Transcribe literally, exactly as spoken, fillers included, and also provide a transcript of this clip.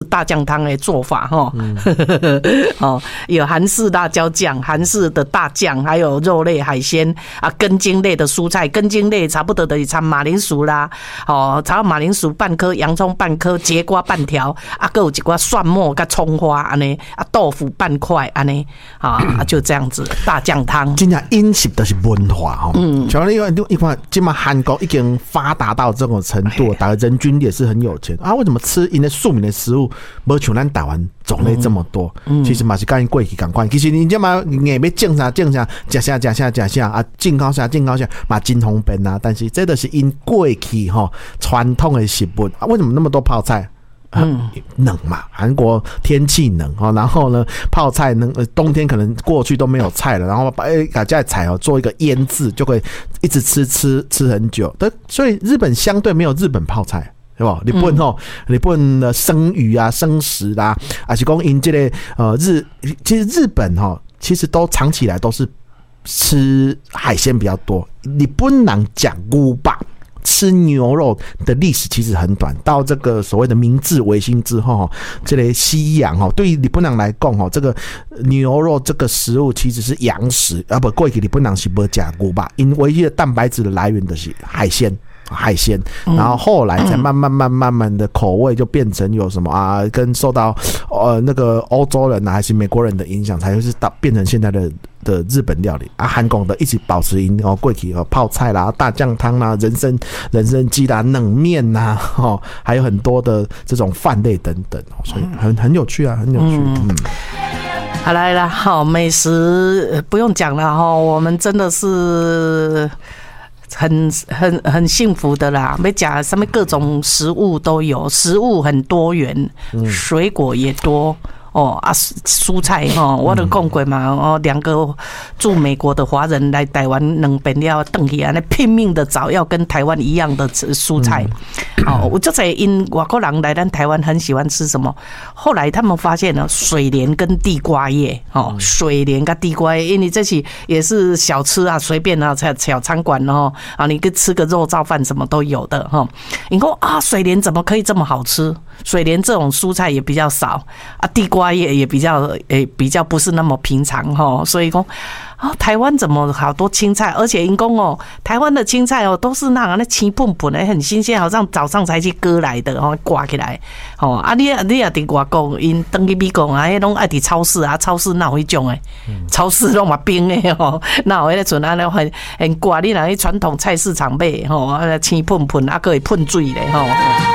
大酱汤的做法哈。嗯、哦，有韩式辣椒酱、韩式的大酱，还有肉类、海鲜啊，根茎类的蔬菜，根茎类差不多的掺马铃薯啦，哦，炒马铃薯半颗，洋葱半颗，节瓜半条，啊，还有一寡蒜末跟葱花安尼，啊，豆腐半块安尼，啊，就这样子大酱汤。 真正饮食都是文化哈，嗯，像你看，你看，今嘛韩国已经发达到这种程度，大家人均也是很有钱啊。为什么吃因的庶民的食物，没像咱台湾种类这么多？嗯、其实嘛是跟过去赶快。其实你这嘛硬要种啥种啥，吃啥吃啥吃啥啊，进口啥进口啥嘛真方便啊。但是这都是因过去哈传统的食物啊。为什么那么多泡菜？嗯，冷嘛，韩国天气冷哦，然后呢，泡菜能冬天可能过去都没有菜了，然后把把这菜哦做一个腌制，就可以一直吃吃吃很久。但所以日本相对没有日本泡菜。对吧？日本吼，日本的生鱼啊、生食啦、啊，还是讲因这个呃日，其实日本哈，其实都长期以来都是吃海鲜比较多。日本人讲牛吧。吃牛肉的历史其实很短，到这个所谓的明治维新之后，这类西洋哈，对于日本人来讲哈，这个牛肉这个食物其实是洋食啊，不，过去日本人是不吃牛吧，因为这个蛋白质的来源的是海鲜。海鲜，然后后来才慢慢慢慢慢的口味就变成有什么啊，跟受到呃那个欧洲人啊还是美国人的影响，才是到变成现在的的日本料理啊。韩国的一直保持因哦，过去哦泡菜啦、大酱汤啦、人参人参鸡啦、冷面呐，哦，还有很多的这种饭类等等，所以很很有趣啊，很有趣。嗯。嗯好来了，好美食不用讲了哈，我们真的是。很很很幸福的啦，要讲什么各种食物都有，食物很多元，水果也多。哦啊，蔬菜哈，我都讲过嘛。哦，两个住美国的华人来台湾两边要回去啊，那拼命的找要跟台湾一样的蔬菜。哦，我就在因外国人来咱台湾很喜欢吃什么，后来他们发现了水莲跟地瓜叶。哦，水莲跟地瓜叶，因为这些也是小吃啊，随便啊，小餐馆哦，啊，你跟吃个肉燥饭什么都有的哈。你说啊，水莲怎么可以这么好吃？水莲这种蔬菜也比较少啊，地瓜叶也比较诶、欸、比较不是那么平常哈，所以说啊，台湾怎么好多青菜，而且因讲哦，台湾的青菜哦都是那那青笨笨的，很新鲜，好像早上才去割来的哦，挂起来哦啊，你你也伫外国，因登去美国啊，迄拢爱伫超市啊，超市哪有迄种诶，超市拢嘛冰的哦，哪有迄个阵啊，那很很挂，你若去传统菜市场买吼，青笨笨啊，个会喷水咧吼。